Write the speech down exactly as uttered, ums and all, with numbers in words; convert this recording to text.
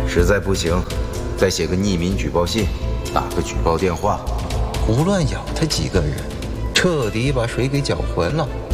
实在不行，再写个匿名举报信，打个举报电话，胡乱咬他几个人，彻底把水给搅浑了。